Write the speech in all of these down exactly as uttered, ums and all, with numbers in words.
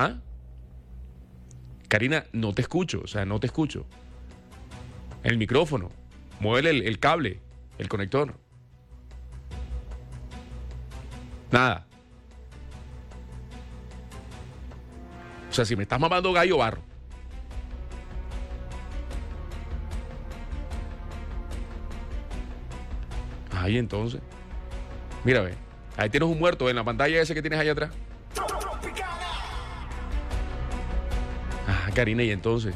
¿Ah? Karina, no te escucho, o sea, no te escucho. El micrófono, mueve el, el cable, el conector. Nada. O sea, si me estás mamando gallo, barro. Ahí entonces. Mira, ve. Ahí tienes un muerto en la pantalla ese que tienes allá atrás. Ah, Karina, y entonces.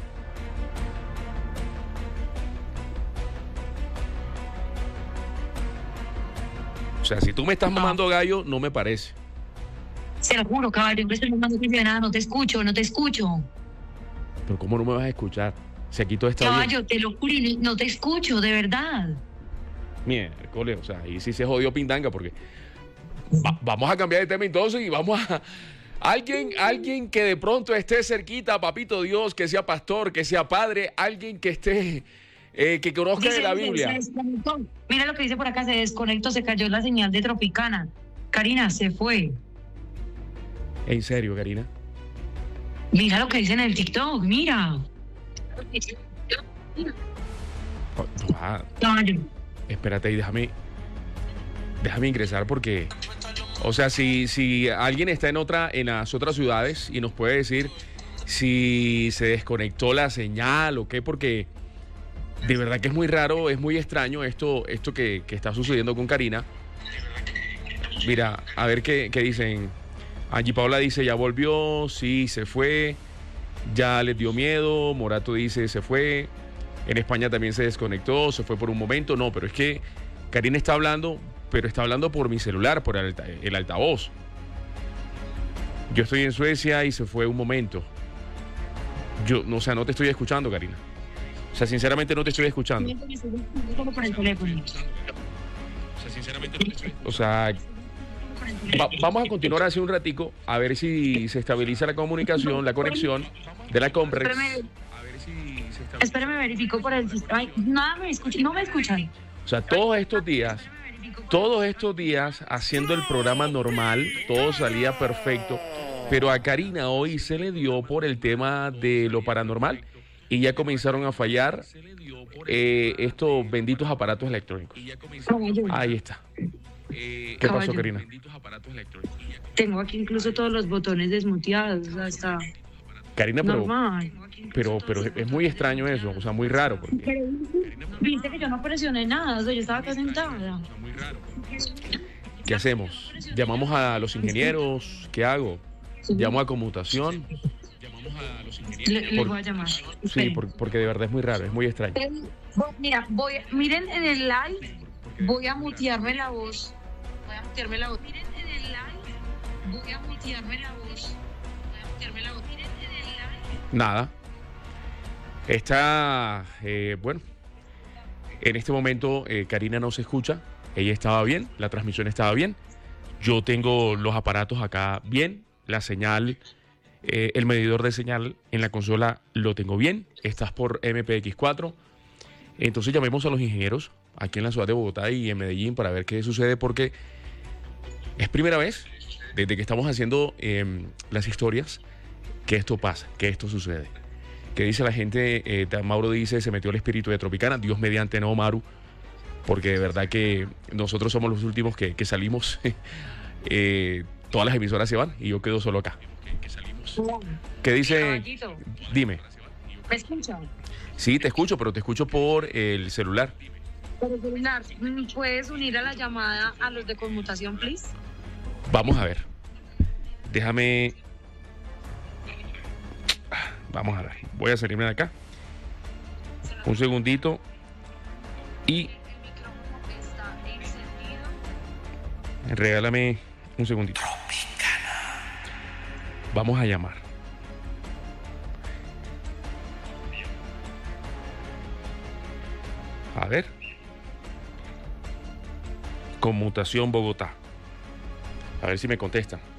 O sea, si tú me estás mamando gallo, no me parece. Se lo juro, caballo, no estoy mamando de nada, no te escucho, no te escucho. Pero ¿cómo no me vas a escuchar? Si aquí todo está Caballo, bien. te lo juro, y no te escucho, de verdad. Miércoles, o sea, ahí sí se jodió Pindanga porque va, vamos a cambiar de tema entonces y vamos a... Alguien, alguien que de pronto esté cerquita, papito Dios, que sea pastor, que sea padre, alguien que esté, eh, que conozca Dice, de la dice, Biblia. se desconectó. Mira lo que dice por acá, se desconectó, se cayó la señal de Tropicana. Karina, se fue. En serio, Karina. Mira lo que dice en el TikTok, mira. Oh, ah, Caballo. espérate y déjame, déjame ingresar porque, o sea, si, si alguien está en otra, en las otras ciudades y nos puede decir si se desconectó la señal o qué, porque de verdad que es muy raro, es muy extraño esto, esto que, que está sucediendo con Karina. Mira, a ver qué, qué dicen. Angie Paula dice, ya volvió, sí, se fue, ya les dio miedo. Morato dice, se fue. En España también se desconectó, se fue por un momento. No, pero es que Karina está hablando, pero está hablando por mi celular, por el, alta, el altavoz. Yo estoy en Suecia y se fue un momento. Yo, no, o sea, no te estoy escuchando, Karina. O sea, sinceramente no te estoy escuchando. Por el teléfono. O sea, va, vamos a continuar así un ratico a ver si se estabiliza la comunicación, la conexión de la Comprex. Espérame, espérame, verifico por el sistema. Ay, nada me escuchan, no me escuchan. O sea, todos estos días, todos estos días haciendo el programa normal, todo salía perfecto, pero a Karina hoy se le dio por el tema de lo paranormal y ya comenzaron a fallar eh, estos benditos aparatos electrónicos. Ahí está. ¿Qué pasó, Karina? Tengo aquí incluso todos los botones desmuteados, hasta Karina, pero, normal. pero, pero es muy extraño eso, o sea, muy raro. Porque... Pero, viste que yo no presioné nada, o sea, yo estaba acá sentada. ¿Qué hacemos? ¿Llamamos a los ingenieros? ¿Qué hago? ¿Llamo a conmutación? Le, le Por- voy a llamar. Sí, Esperen. por- porque de verdad es muy raro, es muy extraño. Voy- Mira, voy, miren en el live, voy a mutearme la voz. Voy a mutearme la voz. Miren en el live, voy a mutearme la voz. Voy a mutearme la voz. Miren en el live. Nada. Está, eh, bueno, en este momento eh, Karina no se escucha. Ella estaba bien, la transmisión estaba bien. Yo tengo los aparatos acá bien, la señal, eh, el medidor de señal en la consola lo tengo bien. Estás por M P X cuatro. Entonces llamemos a los ingenieros aquí en la ciudad de Bogotá y en Medellín para ver qué sucede, porque es primera vez desde que estamos haciendo eh, las historias que esto pasa, que esto sucede. ¿Qué dice la gente? Eh, Mauro dice, se metió el espíritu de Tropicana. Dios mediante, no, Maru, porque de verdad que nosotros somos los últimos que, que salimos. eh, todas las emisoras se van y yo quedo solo acá. ¿Qué dice? Caballito, Dime. ¿me escuchan? Sí, te escucho, pero te escucho por el celular. Pero, celular, ¿puedes unir a la llamada a los de conmutación, please? Vamos a ver. Déjame... Vamos a ver. Voy a salirme de acá. Un segundito. Y... regálame un segundito. Vamos a llamar. A ver. Conmutación Bogotá. A ver si me contestan.